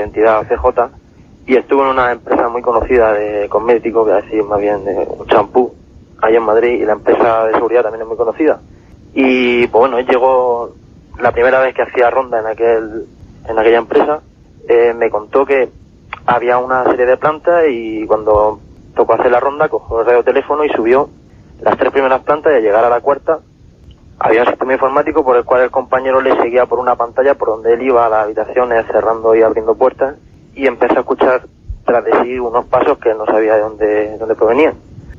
entidad CJ, y estuve en una empresa muy conocida de cosméticos, que decir más bien de un champú, allá en Madrid, y la empresa de seguridad también es muy conocida. Y pues bueno, él llegó la primera vez que hacía ronda en aquella empresa, me contó que había una serie de plantas y cuando tocó hacer la ronda cogió el radioteléfono y subió las 3 primeras plantas, y al llegar a la cuarta había un sistema informático por el cual el compañero le seguía por una pantalla por donde él iba a las habitaciones cerrando y abriendo puertas, y empezó a escuchar tras de sí unos pasos que él no sabía de dónde provenían.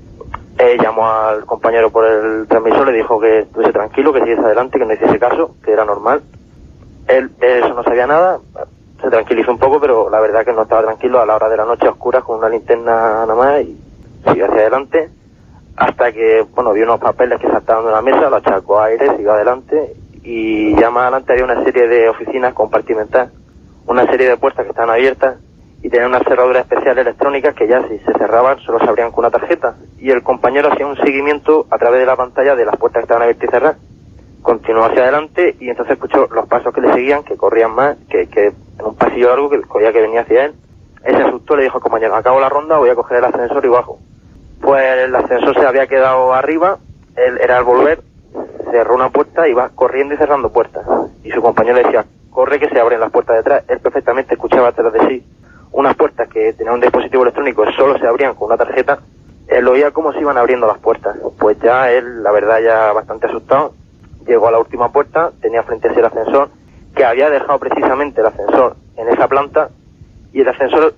Llamó al compañero por el transmisor, le dijo que estuviese tranquilo, que siguiese adelante, que no hiciese caso, que era normal. Él eso no sabía nada, se tranquilizó un poco, pero la verdad que no estaba tranquilo a la hora de la noche a oscuras con una linterna nada más, y siguió hacia adelante hasta que, bueno, vio unos papeles que saltaban de la mesa, lo achacó a aire, siguió adelante, y ya más adelante había una serie de oficinas compartimentadas, una serie de puertas que estaban abiertas y tenían unas cerraduras especiales electrónicas que ya si se cerraban solo se abrían con una tarjeta, y el compañero hacía un seguimiento a través de la pantalla de las puertas que estaban abiertas y cerradas. Continuó hacia adelante y entonces escuchó los pasos que le seguían, que corrían más, que en un pasillo largo que oía que venía hacia él. Él se asustó, le dijo al compañero: acabo la ronda, voy a coger el ascensor y bajo. Pues el ascensor se había quedado arriba, él era al volver, cerró una puerta y va corriendo y cerrando puertas. Y su compañero le decía: corre que se abren las puertas detrás. Él perfectamente escuchaba detrás de sí unas puertas que tenían un dispositivo electrónico, solo se abrían con una tarjeta. Él oía cómo se iban abriendo las puertas. Pues ya él, la verdad, ya bastante asustado, llegó a la última puerta, tenía frente a sí el ascensor, que había dejado precisamente el ascensor en esa planta, y el ascensor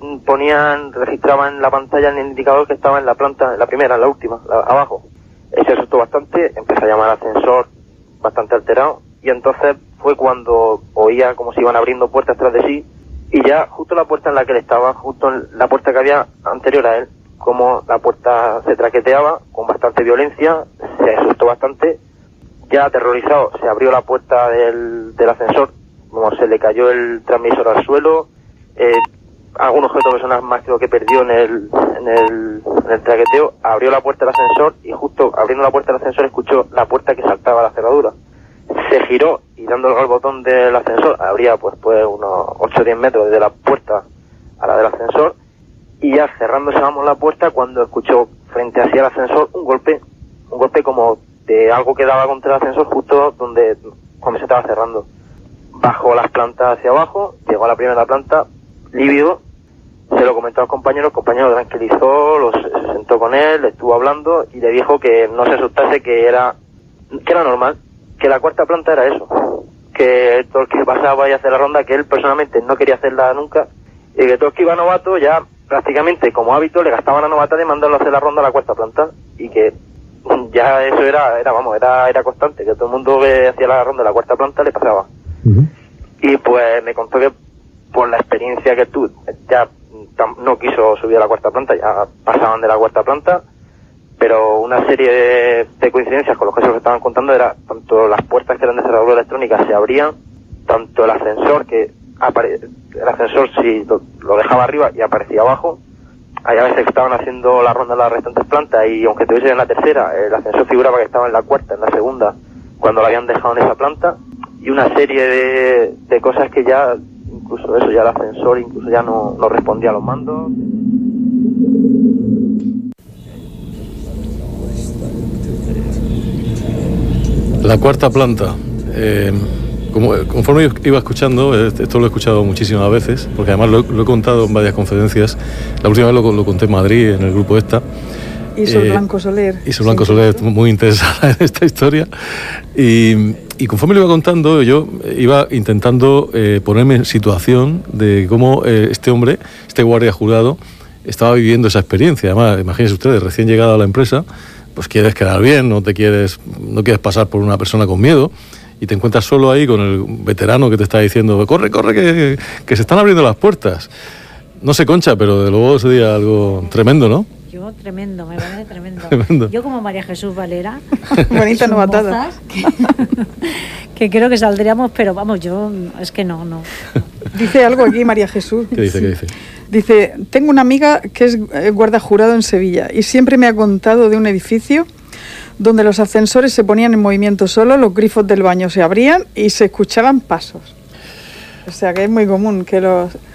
registraba en la pantalla en el indicador que estaba en la planta, en la primera, en la última, abajo. Él se asustó bastante, empezó a llamar al ascensor bastante alterado, y entonces fue cuando oía como se iban abriendo puertas tras de sí, y ya justo la puerta en la que él estaba, justo en la puerta que había anterior a él, como la puerta se traqueteaba con bastante violencia, se asustó bastante. Ya aterrorizado, se abrió la puerta del ascensor, como se le cayó el transmisor al suelo, algún objeto personal más creo que perdió en el traqueteo, abrió la puerta del ascensor y justo abriendo la puerta del ascensor escuchó la puerta que saltaba a la cerradura. Se giró y dándole al botón del ascensor, abría pues unos 8 o 10 metros desde la puerta a la del ascensor, y ya cerrándose la puerta cuando escuchó frente hacia el ascensor un golpe como de algo que daba contra el ascensor justo cuando se estaba cerrando. Bajó las plantas hacia abajo, llegó a la primera planta, lívido, se lo comentó a los compañeros, el compañero lo tranquilizó, se sentó con él, le estuvo hablando y le dijo que no se asustase, que era normal, que la cuarta planta era eso, que todo el que pasaba y hacía la ronda, que él personalmente no quería hacerla nunca, y que todo el que iba novato ya prácticamente como hábito le gastaban la novata de mandarlo a hacer la ronda a la cuarta planta, y que ya eso era constante, que todo el mundo que hacía la ronda de la cuarta planta le pasaba. Uh-huh. Y pues me contó que por la experiencia que tú ya no quiso subir a la cuarta planta, ya pasaban de la cuarta planta, pero una serie de coincidencias con los casos que estaban contando era tanto las puertas que eran de cerradura electrónica se abrían, tanto el ascensor si lo dejaba arriba y aparecía abajo. Hay a veces que estaban haciendo la ronda en las restantes plantas y aunque estuviesen en la tercera, el ascensor figuraba que estaba en la cuarta, en la segunda, cuando lo habían dejado en esa planta, y una serie de cosas que ya, incluso eso, ya el ascensor incluso ya no respondía a los mandos. La cuarta planta. Conforme iba escuchando, esto lo he escuchado muchísimas veces, porque además lo he contado en varias conferencias. La última vez lo conté en Madrid, en el grupo esta. Isol Blanco Soler. Isol Blanco Soler, muy interesada en esta historia. Y conforme lo iba contando, yo iba intentando ponerme en situación de cómo este hombre, este guardia jurado, estaba viviendo esa experiencia. Además, imagínense ustedes, recién llegado a la empresa, pues quieres quedar bien, no quieres pasar por una persona con miedo, y te encuentras solo ahí con el veterano que te está diciendo: corre, que se están abriendo las puertas. No sé, Concha, pero de luego sería algo tremendo, ¿no? Yo, tremendo, me parece tremendo. Yo como María Jesús Valera, bonita novatada, que creo que saldríamos, pero vamos, yo es que no. Dice algo aquí María Jesús. ¿Qué dice? Dice: tengo una amiga que es guardia jurado en Sevilla y siempre me ha contado de un edificio donde los ascensores se ponían en movimiento solo, los grifos del baño se abrían y se escuchaban pasos. O sea que es muy común que los